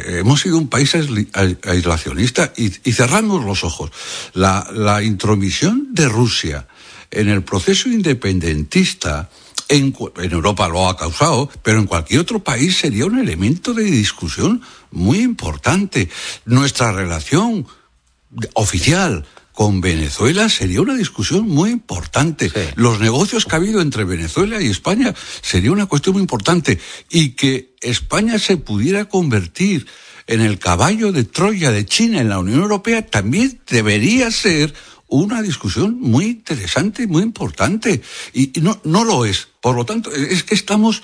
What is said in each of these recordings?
hemos sido un país aislacionista y cerramos los ojos. La intromisión de Rusia en el proceso independentista en Europa lo ha causado, pero en cualquier otro país sería un elemento de discusión muy importante. Nuestra relación oficial con Venezuela sería una discusión muy importante. Sí. Los negocios que ha habido entre Venezuela y España sería una cuestión muy importante. Y que España se pudiera convertir en el caballo de Troya de China en la Unión Europea también debería ser una discusión muy interesante y muy importante. Y no lo es. Por lo tanto, es que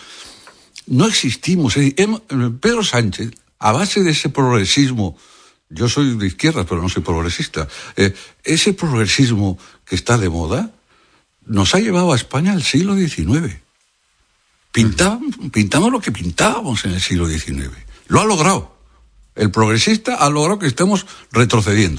no existimos. Pedro Sánchez, a base de ese progresismo, yo soy de izquierda, pero no soy progresista, ese progresismo que está de moda nos ha llevado a España al siglo XIX. Pintamos lo que pintábamos en el siglo XIX. Lo ha logrado. El progresista ha logrado que estemos retrocediendo.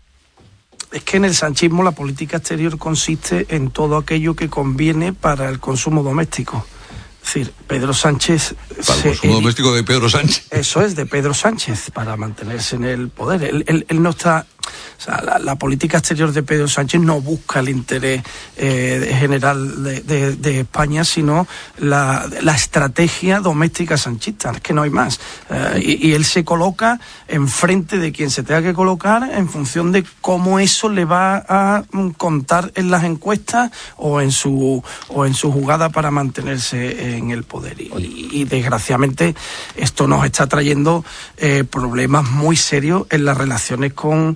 Es que en el sanchismo la política exterior consiste en todo aquello que conviene para el consumo doméstico. Es decir, Pedro Sánchez... Para el consumo doméstico de Pedro Sánchez. Eso es, de Pedro Sánchez, para mantenerse en el poder. Él no está... O sea, la política exterior de Pedro Sánchez no busca el interés general de España, sino la estrategia doméstica sanchista, es que no hay más. Y él se coloca enfrente de quien se tenga que colocar en función de cómo eso le va a contar en las encuestas o en su jugada para mantenerse en el poder. Y desgraciadamente esto nos está trayendo problemas muy serios en las relaciones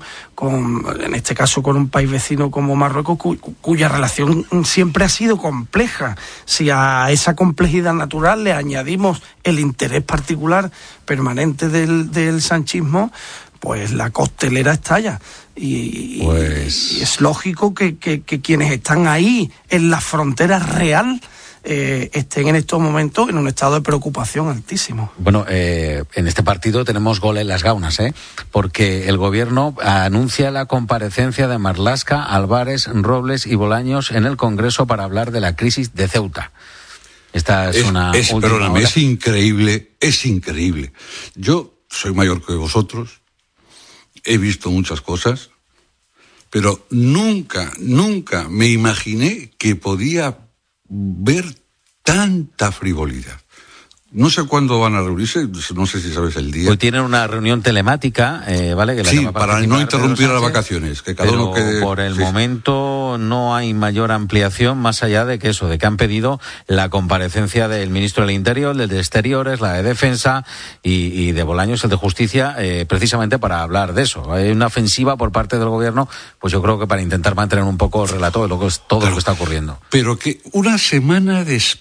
en este caso con un país vecino como Marruecos, cuya relación siempre ha sido compleja. Si a esa complejidad natural le añadimos el interés particular permanente del sanchismo, pues la costelera estalla. Y es lógico que quienes están ahí en la frontera real estén en estos momentos en un estado de preocupación altísimo. Bueno, en este partido tenemos gol en las gaunas, porque el gobierno anuncia la comparecencia de Marlaska, Álvarez, Robles y Bolaños en el Congreso para hablar de la crisis de Ceuta. Esta es una... Perdóname, es increíble. Yo soy mayor que vosotros, he visto muchas cosas, pero nunca me imaginé que podía ver tanta frivolidad. No sé cuándo van a reunirse, no sé si sabes el día. Hoy tienen una reunión telemática, ¿vale? Sí, para no interrumpir las vacaciones, que cada uno quede... Por el momento no hay mayor ampliación, más allá de que han pedido la comparecencia del ministro del Interior, del de Exteriores, la de Defensa y de Bolaños, el de Justicia, precisamente para hablar de eso. Hay una ofensiva por parte del gobierno, pues yo creo que para intentar mantener un poco el relato de lo que es todo lo que está ocurriendo. Pero que una semana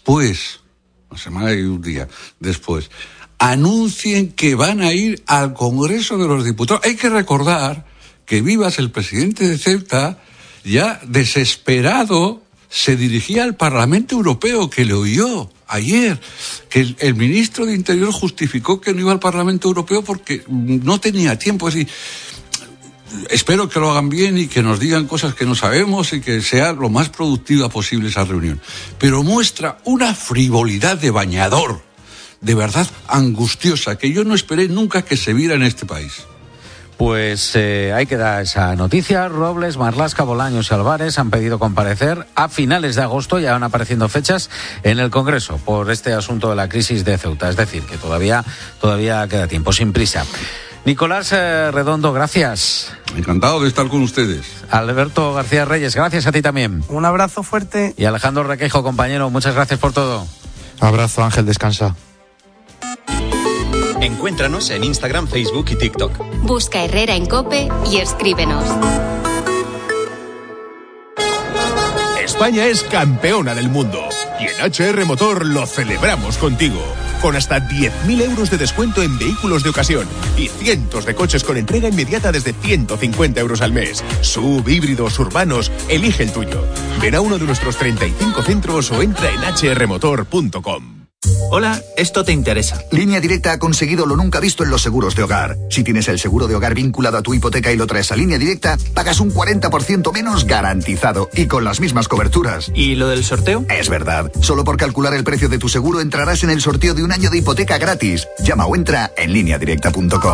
y un día después, anuncien que van a ir al Congreso de los Diputados. Hay que recordar que Vivas, el presidente de Ceuta, ya desesperado, se dirigía al Parlamento Europeo, que le oyó ayer, que el ministro de Interior justificó que no iba al Parlamento Europeo porque no tenía tiempo. Es decir, espero que lo hagan bien y que nos digan cosas que no sabemos y que sea lo más productiva posible esa reunión. Pero muestra una frivolidad de bañador, de verdad angustiosa, que yo no esperé nunca que se viera en este país. Pues ahí queda esa noticia. Robles, Marlaska, Bolaños y Álvarez han pedido comparecer a finales de agosto. Ya van apareciendo fechas en el Congreso por este asunto de la crisis de Ceuta. Es decir, que todavía queda tiempo, sin prisa. Nicolás Redondo, gracias. Encantado de estar con ustedes. Alberto García Reyes, gracias a ti también. Un abrazo fuerte. Y Alejandro Requeijo, compañero, muchas gracias por todo. Abrazo, Ángel, descansa. Encuéntranos en Instagram, Facebook y TikTok. Busca Herrera en COPE y escríbenos. España es campeona del mundo y en HR Motor lo celebramos contigo. Con hasta 10.000 euros de descuento en vehículos de ocasión y cientos de coches con entrega inmediata desde 150 euros al mes. SUV, híbridos, urbanos, elige el tuyo. Ven a uno de nuestros 35 centros o entra en hrmotor.com. Hola, esto te interesa. Línea Directa ha conseguido lo nunca visto en los seguros de hogar. Si tienes el seguro de hogar vinculado a tu hipoteca y lo traes a Línea Directa, pagas un 40% menos garantizado y con las mismas coberturas. ¿Y lo del sorteo? Es verdad. Solo por calcular el precio de tu seguro entrarás en el sorteo de un año de hipoteca gratis. Llama o entra en lineadirecta.com.